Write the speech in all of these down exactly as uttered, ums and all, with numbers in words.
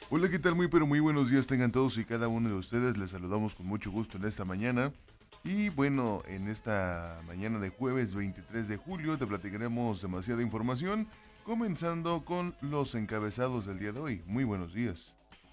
Hola, ¿qué tal? Muy pero muy buenos días tengan todos y cada uno de ustedes. Les saludamos con mucho gusto en esta mañana. Y bueno, en esta mañana de jueves veintitrés de julio te platicaremos demasiada información, comenzando con los encabezados del día de hoy. Muy buenos días.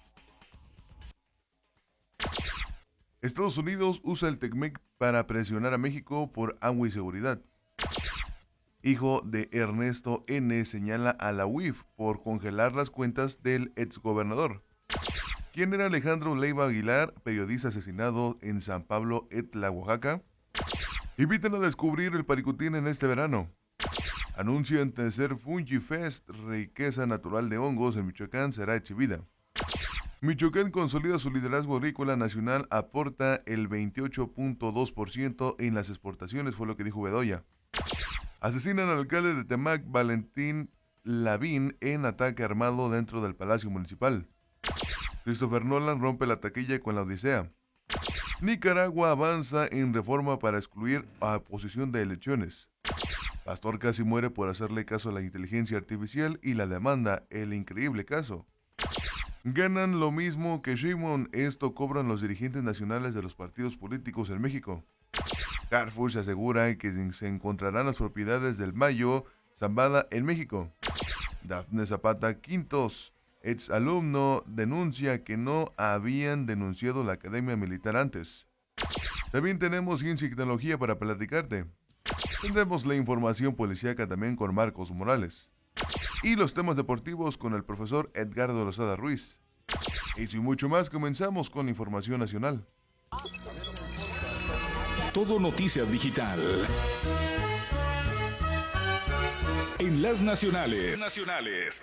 Estados Unidos usa el TECMEC para presionar a México por agua y seguridad. Hijo de Ernesto N. señala a la U I F por congelar las cuentas del exgobernador. ¿Quién era Alejandro Leiva Aguilar, periodista asesinado en San Pablo, Etla, Oaxaca? Invitan a descubrir el paricutín en este verano. Anuncian tercer Fungi Fest, riqueza natural de hongos en Michoacán será exhibida. Michoacán consolida su liderazgo agrícola nacional, aporta el veintiocho punto dos por ciento en las exportaciones, fue lo que dijo Bedoya. Asesinan al alcalde de Temac, Valentín Lavín, en ataque armado dentro del Palacio Municipal. Christopher Nolan rompe la taquilla con la Odisea. Nicaragua avanza en reforma para excluir a oposición de elecciones. Pastor casi muere por hacerle caso a la inteligencia artificial y la demanda, el increíble caso. Ganan lo mismo que Sheinbaum, esto cobran los dirigentes nacionales de los partidos políticos en México. Carrefour se asegura que se encontrarán las propiedades del Mayo Zambada en México. Dafne Zapata Quintos, ex alumno, denuncia que no habían denunciado la Academia Militar antes. También tenemos ciencia y tecnología para platicarte. Tendremos la información policíaca también con Marcos Morales. Y los temas deportivos con el profesor Edgardo Lozada Ruiz. Y sin mucho más, comenzamos con la información nacional. Todo Noticias Digital. En las nacionales. Nacionales.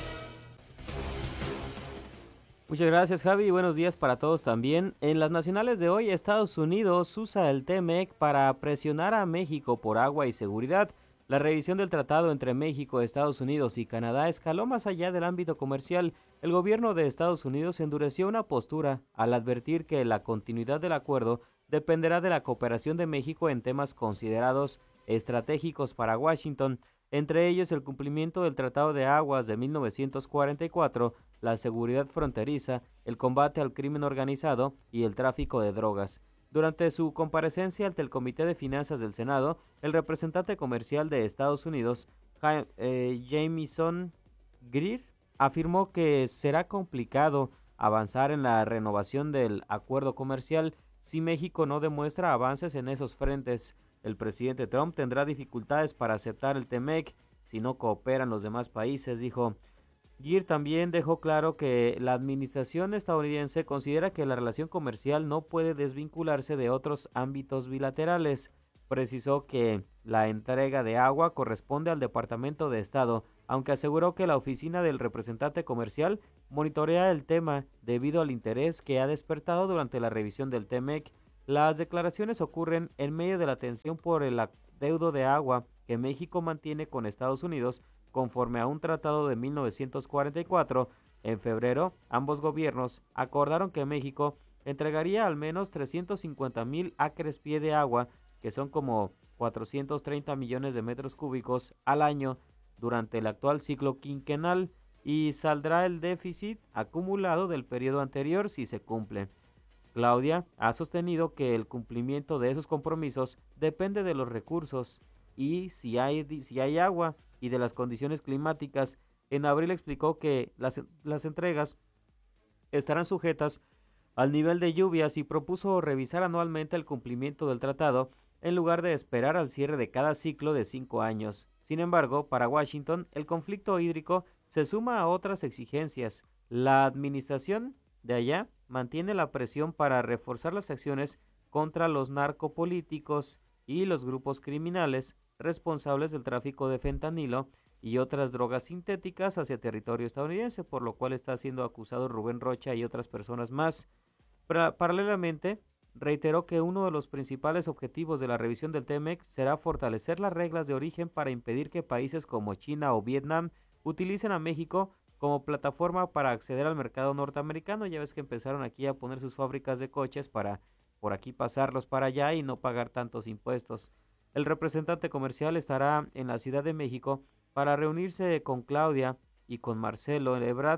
Muchas gracias, Javi, y buenos días para todos también. En las nacionales de hoy, Estados Unidos usa el TEMEC para presionar a México por agua y seguridad. La revisión del tratado entre México, Estados Unidos y Canadá escaló más allá del ámbito comercial. El gobierno de Estados Unidos endureció una postura al advertir que la continuidad del acuerdo dependerá de la cooperación de México en temas considerados estratégicos para Washington, entre ellos el cumplimiento del Tratado de Aguas de mil novecientos cuarenta y cuatro, la seguridad fronteriza, el combate al crimen organizado y el tráfico de drogas. Durante su comparecencia ante el Comité de Finanzas del Senado, el representante comercial de Estados Unidos, Jaime, eh, Jamieson Greer, afirmó que será complicado avanzar en la renovación del acuerdo comercial si México no demuestra avances en esos frentes. El presidente Trump tendrá dificultades para aceptar el TEMEC si no cooperan los demás países, dijo. Greer también dejó claro que la administración estadounidense considera que la relación comercial no puede desvincularse de otros ámbitos bilaterales. Precisó que la entrega de agua corresponde al Departamento de Estado, aunque aseguró que la oficina del representante comercial monitorea el tema debido al interés que ha despertado durante la revisión del TEMEC. Las declaraciones ocurren en medio de la tensión por el adeudo de agua que México mantiene con Estados Unidos conforme a un tratado de mil novecientos cuarenta y cuatro. En febrero, ambos gobiernos acordaron que México entregaría al menos trescientos cincuenta mil acres pie de agua, que son como cuatrocientos treinta millones de metros cúbicos al año durante el actual ciclo quinquenal, y saldrá el déficit acumulado del periodo anterior si se cumple. Claudia ha sostenido que el cumplimiento de esos compromisos depende de los recursos y si hay, si hay agua y de las condiciones climáticas. En abril explicó que las, las entregas estarán sujetas al nivel de lluvias y propuso revisar anualmente el cumplimiento del tratado en lugar de esperar al cierre de cada ciclo de cinco años. Sin embargo, para Washington, el conflicto hídrico se suma a otras exigencias. La administración de allá mantiene la presión para reforzar las acciones contra los narcopolíticos y los grupos criminales responsables del tráfico de fentanilo y otras drogas sintéticas hacia territorio estadounidense, por lo cual está siendo acusado Rubén Rocha y otras personas más. Pra- paralelamente, reiteró que uno de los principales objetivos de la revisión del TEMEC será fortalecer las reglas de origen para impedir que países como China o Vietnam utilicen a México como plataforma para acceder al mercado norteamericano. Ya ves que empezaron aquí a poner sus fábricas de coches para por aquí pasarlos para allá y no pagar tantos impuestos. El representante comercial estará en la Ciudad de México para reunirse con Claudia y con Marcelo Ebrard,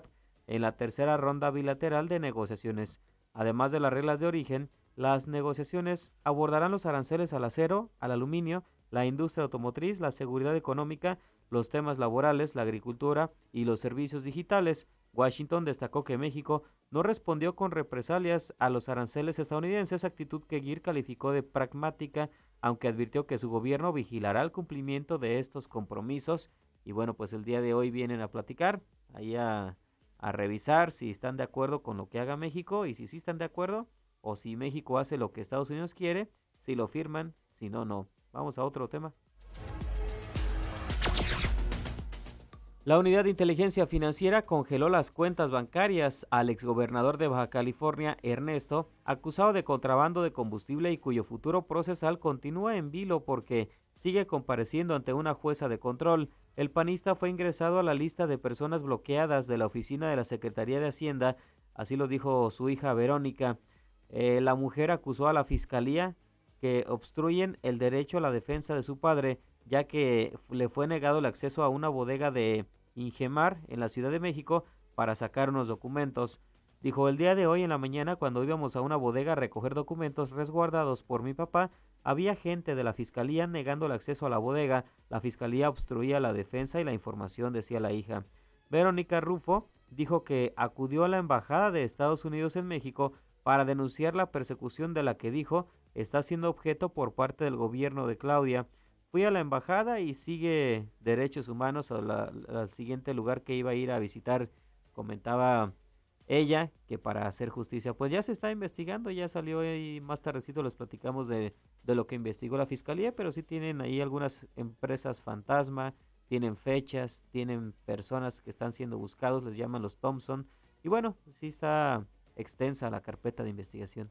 en la tercera ronda bilateral de negociaciones. Además de las reglas de origen, las negociaciones abordarán los aranceles al acero, al aluminio, la industria automotriz, la seguridad económica, los temas laborales, la agricultura y los servicios digitales. Washington destacó que México no respondió con represalias a los aranceles estadounidenses, actitud que Gir calificó de pragmática, aunque advirtió que su gobierno vigilará el cumplimiento de estos compromisos. Y bueno, pues el día de hoy vienen a platicar, ahí a, a revisar si están de acuerdo con lo que haga México, y si sí están de acuerdo, o si México hace lo que Estados Unidos quiere, si lo firman, si no, no. Vamos a otro tema. La Unidad de Inteligencia Financiera congeló las cuentas bancarias al exgobernador de Baja California, Ernesto, acusado de contrabando de combustible y cuyo futuro procesal continúa en vilo porque sigue compareciendo ante una jueza de control. El panista fue ingresado a la lista de personas bloqueadas de la oficina de la Secretaría de Hacienda, así lo dijo su hija Verónica. Eh, la mujer acusó a la fiscalía que obstruyen el derecho a la defensa de su padre, ya que le fue negado el acceso a una bodega de Ingemar en la Ciudad de México para sacar unos documentos. Dijo, el día de hoy en la mañana, cuando íbamos a una bodega a recoger documentos resguardados por mi papá, había gente de la fiscalía negando el acceso a la bodega. La fiscalía obstruía la defensa y la información, decía la hija. Verónica Rufo dijo que acudió a la embajada de Estados Unidos en México para denunciar la persecución de la que dijo está siendo objeto por parte del gobierno de Claudia. Fui a la embajada y sigue derechos humanos al siguiente lugar que iba a ir a visitar. Comentaba ella que para hacer justicia, pues ya se está investigando, ya salió y más tardecito les platicamos de, de lo que investigó la fiscalía, pero sí tienen ahí algunas empresas fantasma, tienen fechas, tienen personas que están siendo buscados, les llaman los Thompson, y bueno, sí está extensa la carpeta de investigación.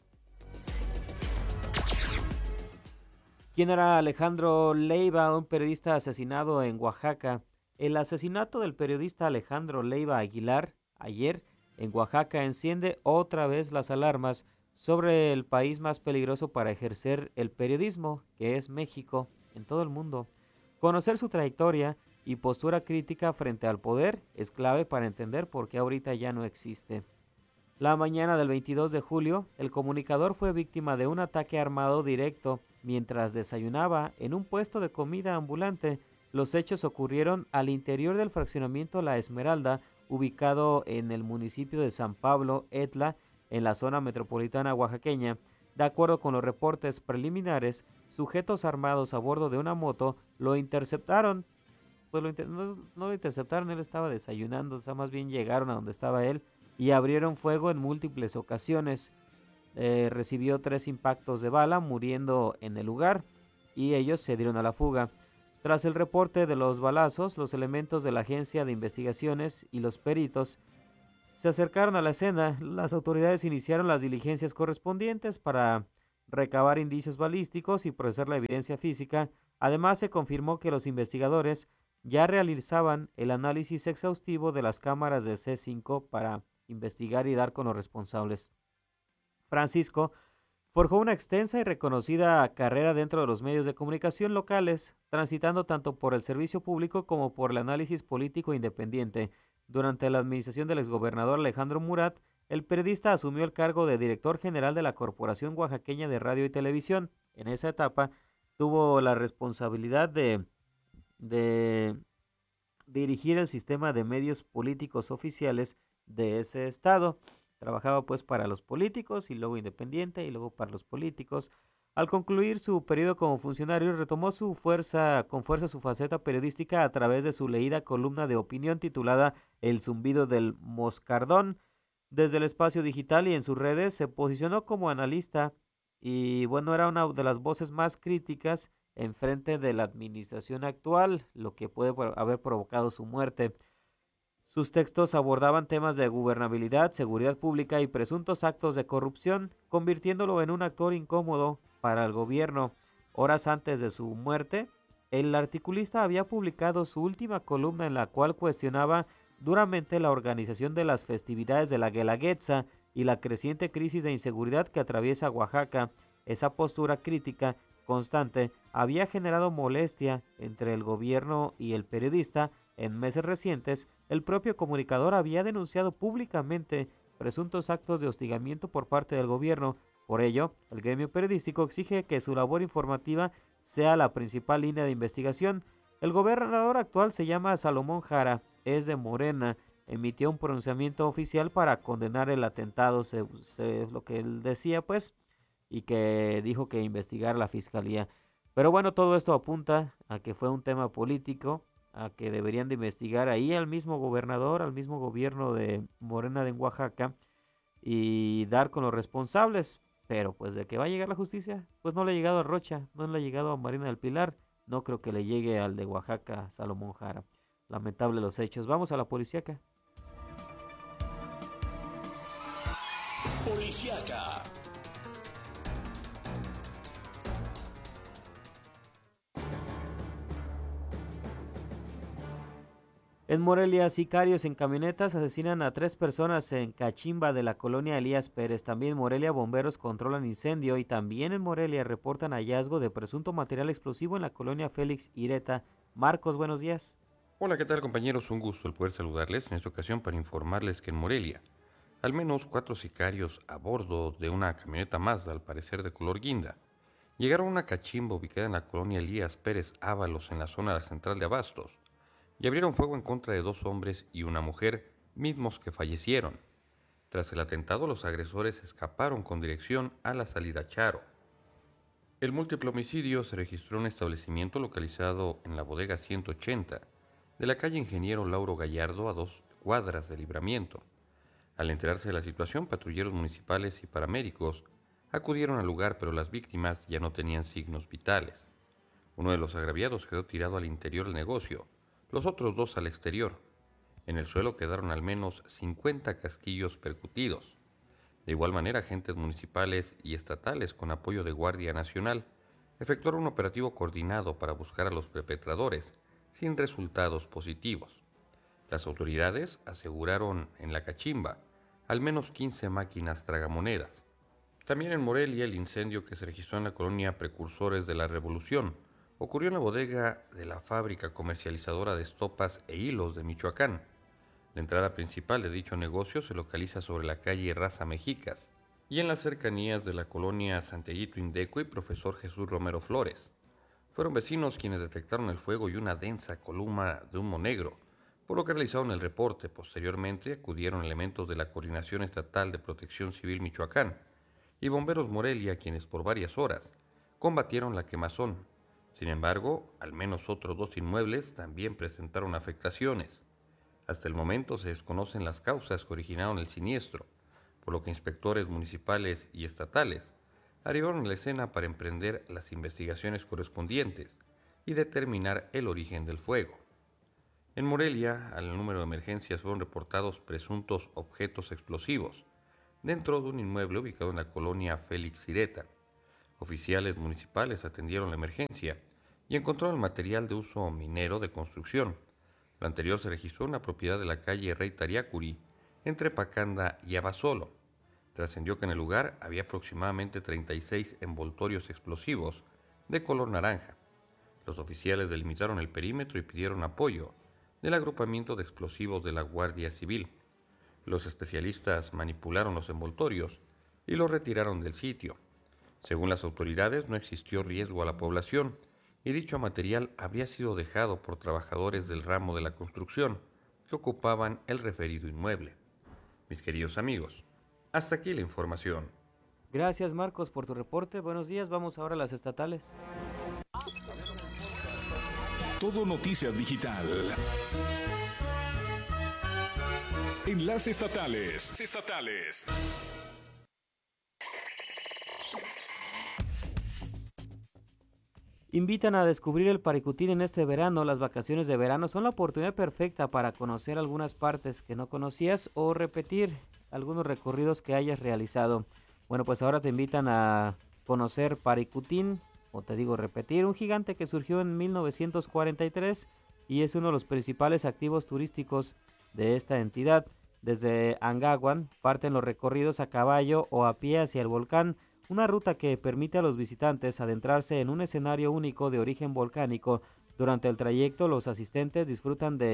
¿Quién era Alejandro Leiva, un periodista asesinado en Oaxaca? El asesinato del periodista Alejandro Leiva Aguilar ayer en Oaxaca enciende otra vez las alarmas sobre el país más peligroso para ejercer el periodismo, que es México, en todo el mundo. Conocer su trayectoria y postura crítica frente al poder es clave para entender por qué ahorita ya no existe. La mañana del veintidós de julio, el comunicador fue víctima de un ataque armado directo mientras desayunaba en un puesto de comida ambulante. Los hechos ocurrieron al interior del fraccionamiento La Esmeralda, ubicado en el municipio de San Pablo, Etla, en la zona metropolitana oaxaqueña. De acuerdo con los reportes preliminares, sujetos armados a bordo de una moto lo interceptaron. Pues lo inter- no, no lo interceptaron, él estaba desayunando, o sea, más bien llegaron a donde estaba él y abrieron fuego en múltiples ocasiones. Eh, recibió tres impactos de bala, muriendo en el lugar, y ellos se dieron a la fuga. Tras el reporte de los balazos, los elementos de la Agencia de Investigaciones y los peritos se acercaron a la escena. Las autoridades iniciaron las diligencias correspondientes para recabar indicios balísticos y procesar la evidencia física. Además, se confirmó que los investigadores ya realizaban el análisis exhaustivo de las cámaras de C cinco para investigar y dar con los responsables. Francisco forjó una extensa y reconocida carrera dentro de los medios de comunicación locales, transitando tanto por el servicio público como por el análisis político independiente. Durante la administración del exgobernador Alejandro Murat, el periodista asumió el cargo de director general de la Corporación Oaxaqueña de Radio y Televisión. En esa etapa tuvo la responsabilidad de, de dirigir el sistema de medios políticos oficiales de ese estado. Trabajaba pues para los políticos y luego independiente y luego para los políticos. Al concluir su periodo como funcionario, retomó su fuerza, con fuerza su faceta periodística a través de su leída columna de opinión titulada El zumbido del moscardón. Desde el espacio digital y en sus redes se posicionó como analista y bueno, era una de las voces más críticas en frente de la administración actual, lo que puede haber provocado su muerte. Sus textos abordaban temas de gobernabilidad, seguridad pública y presuntos actos de corrupción, convirtiéndolo en un actor incómodo para el gobierno. Horas antes de su muerte, el articulista había publicado su última columna en la cual cuestionaba duramente la organización de las festividades de la Guelaguetza y la creciente crisis de inseguridad que atraviesa Oaxaca. Esa postura crítica constante había generado molestia entre el gobierno y el periodista en meses recientes, el propio comunicador había denunciado públicamente presuntos actos de hostigamiento por parte del gobierno. Por ello, el gremio periodístico exige que su labor informativa sea la principal línea de investigación. El gobernador actual se llama Salomón Jara, es de Morena, emitió un pronunciamiento oficial para condenar el atentado, se, se, es lo que él decía pues, y que dijo que investigara la fiscalía. Pero bueno, todo esto apunta a que fue un tema político, a que deberían de investigar ahí al mismo gobernador, al mismo gobierno de Morena de Oaxaca y dar con los responsables. Pero pues de que va a llegar la justicia, pues no le ha llegado a Rocha, no le ha llegado a Marina del Pilar, no creo que le llegue al de Oaxaca, Salomón Jara. Lamentable los hechos. Vamos a la policíaca. Policíaca. En Morelia, sicarios en camionetas asesinan a tres personas en Cachimba de la colonia Elías Pérez. También en Morelia, bomberos controlan incendio y también en Morelia reportan hallazgo de presunto material explosivo en la colonia Félix Ireta. Marcos, buenos días. Hola, ¿qué tal compañeros? Un gusto el poder saludarles en esta ocasión para informarles que en Morelia, al menos cuatro sicarios a bordo de una camioneta Mazda, al parecer de color guinda, llegaron a una cachimba ubicada en la colonia Elías Pérez Ábalos en la zona central de Abastos, y abrieron fuego en contra de dos hombres y una mujer, mismos que fallecieron. Tras el atentado, los agresores escaparon con dirección a la salida Charo. El múltiple homicidio se registró en un establecimiento localizado en la bodega ciento ochenta de la calle Ingeniero Lauro Gallardo, a dos cuadras de Libramiento. Al enterarse de la situación, patrulleros municipales y paramédicos acudieron al lugar, pero las víctimas ya no tenían signos vitales. Uno de los agraviados quedó tirado al interior del negocio, los otros dos al exterior. En el suelo quedaron al menos cincuenta casquillos percutidos. De igual manera, agentes municipales y estatales, con apoyo de Guardia Nacional, efectuaron un operativo coordinado para buscar a los perpetradores, sin resultados positivos. Las autoridades aseguraron en la cachimba al menos quince máquinas tragamonedas. También en Morelia, el incendio que se registró en la colonia Precursores de la Revolución ocurrió en la bodega de la fábrica comercializadora de estopas e hilos de Michoacán. La entrada principal de dicho negocio se localiza sobre la calle Raza Mexicas y en las cercanías de la colonia Santiaguito Indeco y Profesor Jesús Romero Flores. Fueron vecinos quienes detectaron el fuego y una densa columna de humo negro, por lo que realizaron el reporte. Posteriormente acudieron elementos de la Coordinación Estatal de Protección Civil Michoacán y Bomberos Morelia, quienes por varias horas combatieron la quemazón. Sin embargo, al menos otros dos inmuebles también presentaron afectaciones. Hasta el momento se desconocen las causas que originaron el siniestro, por lo que inspectores municipales y estatales arribaron a la escena para emprender las investigaciones correspondientes y determinar el origen del fuego. En Morelia, al número de emergencias fueron reportados presuntos objetos explosivos dentro de un inmueble ubicado en la colonia Félix Ireta. Oficiales municipales atendieron la emergencia y encontraron el material de uso minero de construcción. Lo anterior se registró en la propiedad de la calle Rey Tariacuri, entre Pacanda y Abasolo. Trascendió que en el lugar había aproximadamente treinta y seis envoltorios explosivos de color naranja. Los oficiales delimitaron el perímetro y pidieron apoyo del agrupamiento de explosivos de la Guardia Civil. Los especialistas manipularon los envoltorios y los retiraron del sitio. Según las autoridades, no existió riesgo a la población y dicho material habría sido dejado por trabajadores del ramo de la construcción que ocupaban el referido inmueble. Mis queridos amigos, hasta aquí la información. Gracias, Marcos, por tu reporte. Buenos días, vamos ahora a las estatales. Todo Noticias Digital. Enlace estatales. Estatales. Invitan a descubrir el Paricutín en este verano. Las vacaciones de verano son la oportunidad perfecta para conocer algunas partes que no conocías o repetir algunos recorridos que hayas realizado. Bueno, pues ahora te invitan a conocer Paricutín, o te digo repetir, un gigante que surgió en mil novecientos cuarenta y tres y es uno de los principales activos turísticos de esta entidad. Desde Angahuan parten los recorridos a caballo o a pie hacia el volcán, una ruta que permite a los visitantes adentrarse en un escenario único de origen volcánico. Durante el trayecto, los asistentes disfrutan de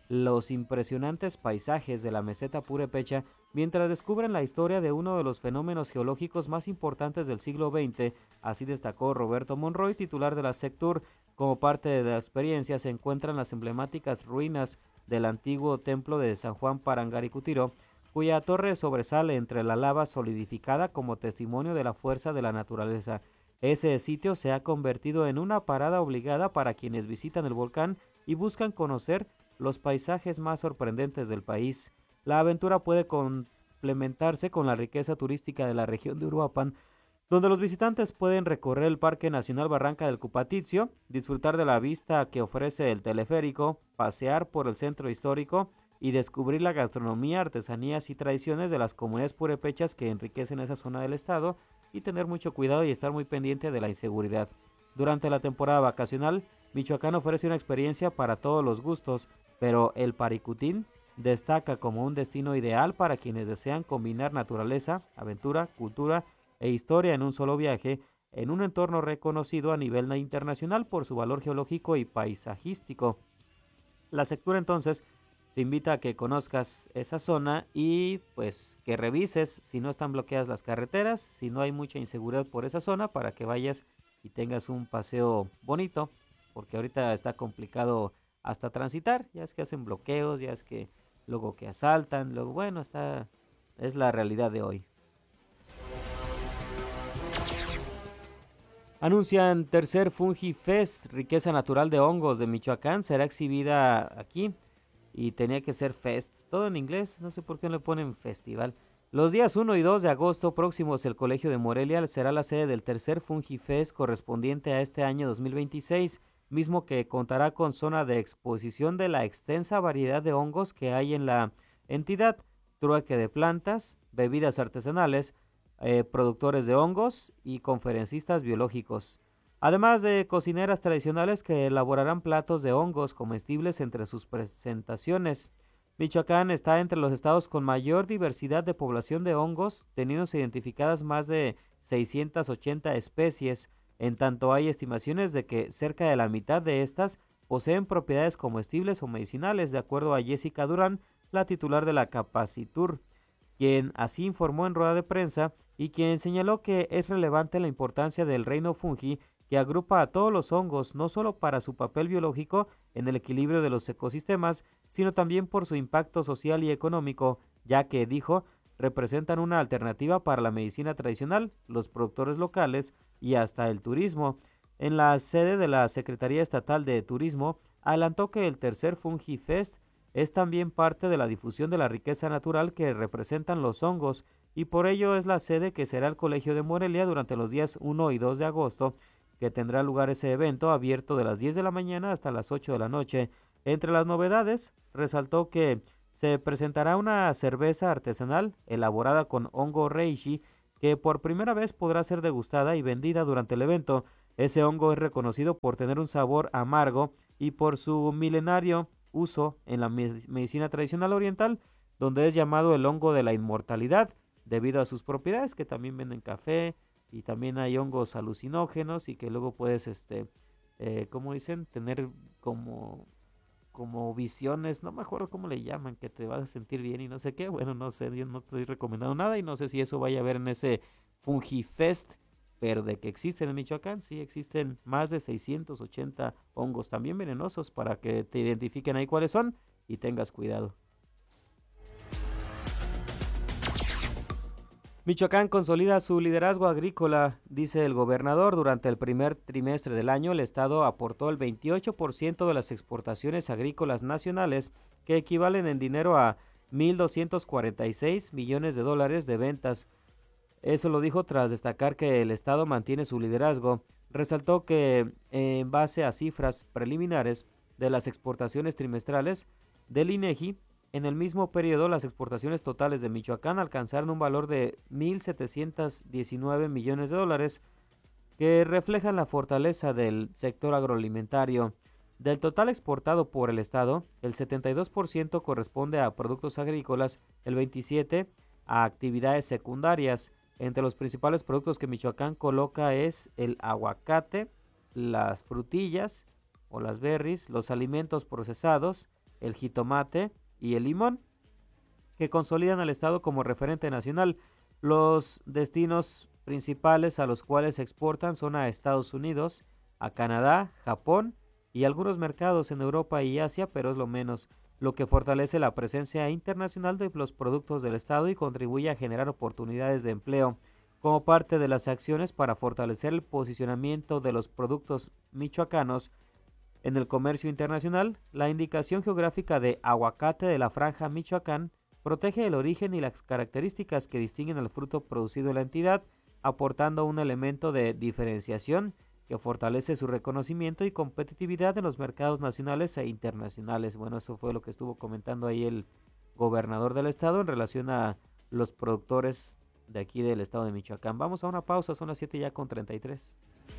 los impresionantes paisajes de la meseta Purépecha mientras descubren la historia de uno de los fenómenos geológicos más importantes del siglo veinte, así destacó Roberto Monroy, titular de la Sectur. Como parte de la experiencia se encuentran las emblemáticas ruinas del antiguo templo de San Juan Parangaricutiro, cuya torre sobresale entre la lava solidificada como testimonio de la fuerza de la naturaleza. Ese sitio se ha convertido en una parada obligada para quienes visitan el volcán y buscan conocer los paisajes más sorprendentes del país. La aventura puede complementarse con la riqueza turística de la región de Uruapan, donde los visitantes pueden recorrer el Parque Nacional Barranca del Cupatizio, disfrutar de la vista que ofrece el teleférico, pasear por el centro histórico y descubrir la gastronomía, artesanías y tradiciones de las comunidades purépechas que enriquecen esa zona del estado, y tener mucho cuidado y estar muy pendiente de la inseguridad. Durante la temporada vacacional, Michoacán ofrece una experiencia para todos los gustos, pero el Paricutín destaca como un destino ideal para quienes desean combinar naturaleza, aventura, cultura e historia en un solo viaje, en un entorno reconocido a nivel internacional por su valor geológico y paisajístico. La Sectur entonces te invita a que conozcas esa zona y pues que revises si no están bloqueadas las carreteras, si no hay mucha inseguridad por esa zona, para que vayas y tengas un paseo bonito, porque ahorita está complicado hasta transitar, ya es que hacen bloqueos, ya es que luego que asaltan, luego bueno, está, es la realidad de hoy. Anuncian tercer Fungi Fest, riqueza natural de hongos de Michoacán, será exhibida aquí y tenía que ser Fest, todo en inglés, no sé por qué no le ponen festival. Los días uno y dos de agosto próximos, el Colegio de Morelia será la sede del tercer Fungi Fest correspondiente a este año dos mil veintiséis, mismo que contará con zona de exposición de la extensa variedad de hongos que hay en la entidad, trueque de plantas, bebidas artesanales, eh, productores de hongos y conferencistas biológicos, además de cocineras tradicionales que elaborarán platos de hongos comestibles entre sus presentaciones. Michoacán está entre los estados con mayor diversidad de población de hongos, teniéndose identificadas más de seiscientas ochenta especies, en tanto hay estimaciones de que cerca de la mitad de estas poseen propiedades comestibles o medicinales, de acuerdo a Jessica Durán, la titular de la Capacitur, quien así informó en rueda de prensa y quien señaló que es relevante la importancia del reino fungi, que agrupa a todos los hongos no solo para su papel biológico en el equilibrio de los ecosistemas, sino también por su impacto social y económico, ya que, dijo, representan una alternativa para la medicina tradicional, los productores locales y hasta el turismo. En la sede de la Secretaría Estatal de Turismo, adelantó que el tercer Fungi Fest es también parte de la difusión de la riqueza natural que representan los hongos, y por ello es la sede que será el Colegio de Morelia durante los días uno y dos de agosto, que tendrá lugar ese evento abierto de las diez de la mañana hasta las ocho de la noche. Entre las novedades, resaltó que se presentará una cerveza artesanal elaborada con hongo reishi, que por primera vez podrá ser degustada y vendida durante el evento. Ese hongo es reconocido por tener un sabor amargo y por su milenario uso en la medicina tradicional oriental, donde es llamado el hongo de la inmortalidad, debido a sus propiedades, que también venden café, y también hay hongos alucinógenos y que luego puedes, este, eh, ¿cómo dicen? Tener como, como visiones, no me acuerdo cómo le llaman, que te vas a sentir bien y no sé qué. Bueno, no sé, yo no estoy recomendando nada y no sé si eso vaya a haber en ese Fungi Fest, pero de que existen en Michoacán, sí existen más de seiscientos ochenta hongos también venenosos, para que te identifiquen ahí cuáles son y tengas cuidado. Michoacán consolida su liderazgo agrícola, dice el gobernador. Durante el primer trimestre del año, el estado aportó el veintiocho por ciento de las exportaciones agrícolas nacionales, que equivalen en dinero a mil doscientos cuarenta y seis millones de dólares de ventas. Eso lo dijo tras destacar que el estado mantiene su liderazgo. Resaltó que, en base a cifras preliminares de las exportaciones trimestrales del INEGI, en el mismo periodo, las exportaciones totales de Michoacán alcanzaron un valor de mil setecientos diecinueve millones de dólares, que reflejan la fortaleza del sector agroalimentario. Del total exportado por el estado, el setenta y dos por ciento corresponde a productos agrícolas, el veintisiete por ciento a actividades secundarias. Entre los principales productos que Michoacán coloca es el aguacate, las frutillas o las berries, los alimentos procesados, el jitomate y el limón, que consolidan al estado como referente nacional. Los destinos principales a los cuales se exportan son a Estados Unidos, a Canadá, Japón y algunos mercados en Europa y Asia, pero es lo menos, lo que fortalece la presencia internacional de los productos del estado y contribuye a generar oportunidades de empleo. Como parte de las acciones para fortalecer el posicionamiento de los productos michoacanos en el comercio internacional, la indicación geográfica de aguacate de la Franja Michoacán protege el origen y las características que distinguen al fruto producido en la entidad, aportando un elemento de diferenciación que fortalece su reconocimiento y competitividad en los mercados nacionales e internacionales. Bueno, eso fue lo que estuvo comentando ahí el gobernador del estado en relación a los productores de aquí del estado de Michoacán. Vamos a una pausa, son las siete ya con treinta y tres.